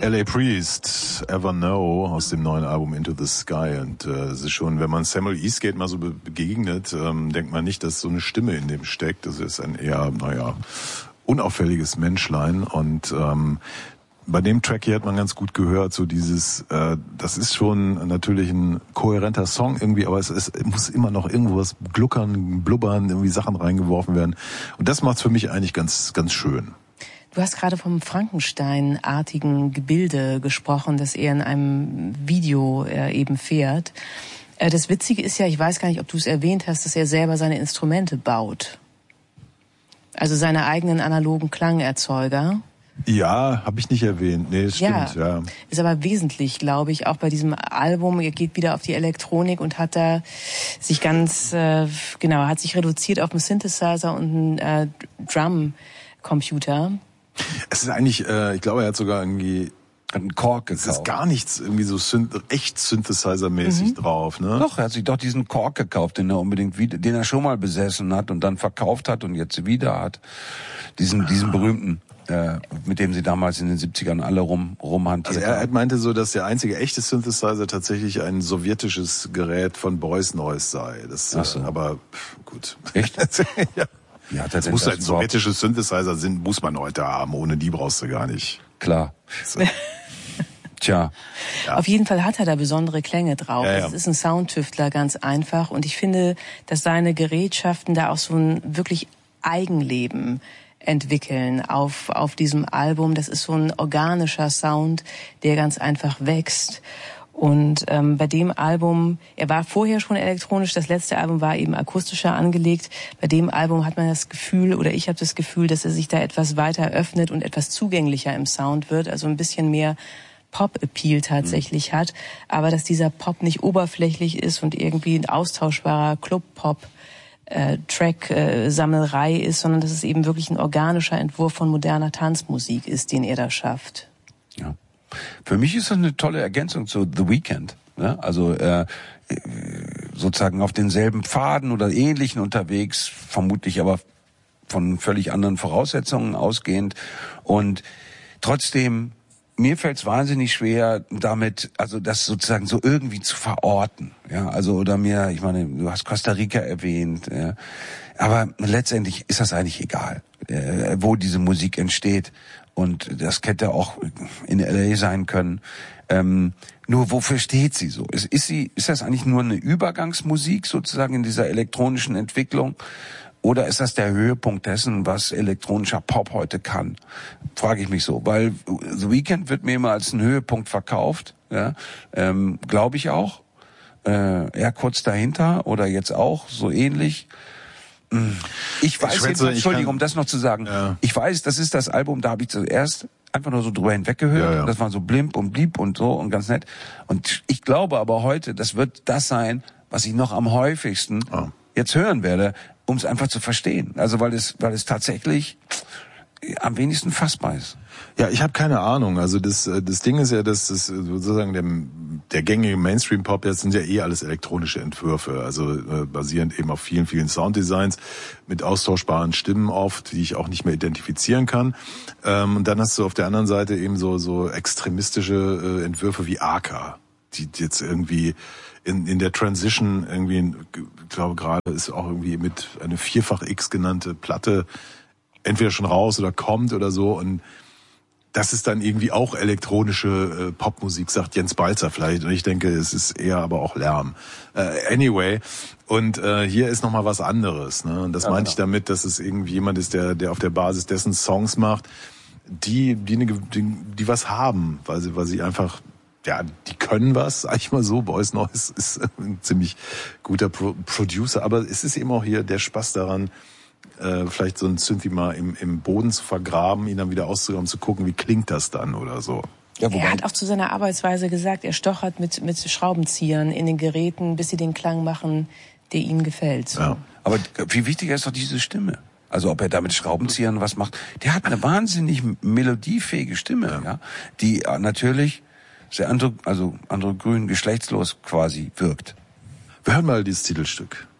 L.A. Priest, Ever Know, aus dem neuen Album Into the Sky. Und es ist schon, wenn man Samuel Eastgate mal so begegnet, denkt man nicht, dass so eine Stimme in dem steckt. Das ist ein eher, unauffälliges Menschlein. Und bei dem Track hier hat man ganz gut gehört, so dieses, das ist schon natürlich ein kohärenter Song irgendwie, aber es muss immer noch irgendwo was gluckern, blubbern, irgendwie Sachen reingeworfen werden. Und das macht's für mich eigentlich ganz, ganz schön. Du hast gerade vom Frankenstein-artigen Gebilde gesprochen, das er in einem Video eben fährt. Das Witzige ist ja, ich weiß gar nicht, ob du es erwähnt hast, dass er selber seine Instrumente baut. Also seine eigenen analogen Klangerzeuger. Ja, habe ich nicht erwähnt. Nee, das stimmt, ja. Ist aber wesentlich, glaube ich, auch bei diesem Album. Er geht wieder auf die Elektronik und hat da sich hat sich reduziert auf einen Synthesizer und einen Drum-Computer. Es ist eigentlich, ich glaube, er hat sogar irgendwie einen Korg gekauft. Es ist gar nichts irgendwie so echt Synthesizer-mäßig drauf, ne? Doch, er hat sich doch diesen Korg gekauft, den er schon mal besessen hat und dann verkauft hat und jetzt wieder hat. Diesen berühmten, mit dem sie damals in den 70ern alle rumhantiert haben. Also er meinte so, dass der einzige echte Synthesizer tatsächlich ein sowjetisches Gerät von Boys Noise sei. Das, aber gut. Echt? Ja. Ja, das muss halt sowjetische Synthesizer sind, muss man heute haben. Ohne die brauchst du gar nicht. Klar. So. Tja. Ja. Auf jeden Fall hat er da besondere Klänge drauf. Ja. Es ist ein Soundtüftler, ganz einfach. Und ich finde, dass seine Gerätschaften da auch so ein wirklich Eigenleben entwickeln auf diesem Album. Das ist so ein organischer Sound, der ganz einfach wächst. Und bei dem Album, er war vorher schon elektronisch, das letzte Album war eben akustischer angelegt. Bei dem Album hat man das Gefühl, oder ich habe das Gefühl, dass er sich da etwas weiter öffnet und etwas zugänglicher im Sound wird, also ein bisschen mehr Pop-Appeal tatsächlich hat, aber dass dieser Pop nicht oberflächlich ist und irgendwie ein austauschbarer Club-Pop-Track-Sammelei ist, sondern dass es eben wirklich ein organischer Entwurf von moderner Tanzmusik ist, den er da schafft. Ja. Für mich ist das eine tolle Ergänzung zu The Weeknd. Ne? Also sozusagen auf denselben Pfaden oder ähnlichen unterwegs, vermutlich aber von völlig anderen Voraussetzungen ausgehend. Und trotzdem, mir fällt es wahnsinnig schwer, damit, also das sozusagen so irgendwie zu verorten. Ja, also ich meine, du hast Costa Rica erwähnt, ja. Aber letztendlich ist das eigentlich egal, wo diese Musik entsteht. Und das hätte auch in L.A. sein können. Nur wofür steht sie so? Ist das eigentlich nur eine Übergangsmusik sozusagen in dieser elektronischen Entwicklung? Oder ist das der Höhepunkt dessen, was elektronischer Pop heute kann? Frage ich mich so. Weil The Weeknd wird mir immer als ein Höhepunkt verkauft. Ja? Glaube ich auch. Eher kurz dahinter oder jetzt auch so ähnlich. Ich weiß jedenfalls, Entschuldigung, um das noch zu sagen. Ja. Ich weiß, das ist das Album, da habe ich zuerst einfach nur so drüber hinweggehört. Ja. Das war so blimp und blieb und so und ganz nett. Und ich glaube aber heute, das wird das sein, was ich noch am häufigsten jetzt hören werde, um es einfach zu verstehen. Also weil es tatsächlich am wenigsten fassbar ist. Ja, ich habe keine Ahnung. Also das Ding ist ja, dass das sozusagen der gängige Mainstream-Pop, das sind ja alles elektronische Entwürfe, also basierend eben auf vielen, vielen Sounddesigns mit austauschbaren Stimmen oft, die ich auch nicht mehr identifizieren kann. Und dann hast du auf der anderen Seite eben so extremistische Entwürfe wie Arca, die jetzt irgendwie in der Transition irgendwie, ich glaube gerade ist auch irgendwie mit eine Vierfach-X genannte Platte entweder schon raus oder kommt oder so, und das ist dann irgendwie auch elektronische Popmusik, sagt Jens Balzer vielleicht, und ich denke, es ist eher aber auch Lärm. Anyway, und hier ist nochmal was anderes, ne? Und das meinte ich damit, dass es irgendwie jemand ist, der auf der Basis dessen Songs macht, die was haben, weil sie einfach, ja, die können was, sag ich mal so. Boys Noise ist ein ziemlich guter Producer, aber es ist eben auch hier der Spaß daran, vielleicht so ein Synthi mal im Boden zu vergraben, ihn dann wieder auszugraben, zu gucken, wie klingt das dann oder so. Ja, er hat auch zu seiner Arbeitsweise gesagt, er stochert mit Schraubenziehern in den Geräten, bis sie den Klang machen, der ihm gefällt. So. Ja. Aber wie wichtiger ist doch diese Stimme? Also ob er da mit Schraubenziehern was macht. Der hat eine wahnsinnig melodiefähige Stimme, ja, die natürlich sehr androgyn, geschlechtslos quasi wirkt. Wir hören mal dieses Titelstück.